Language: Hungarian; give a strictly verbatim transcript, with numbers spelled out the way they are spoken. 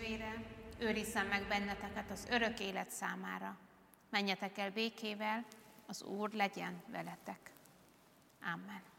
vére őrizzen meg benneteket az örök élet számára. Menjetek el békével, az Úr legyen veletek. Amen.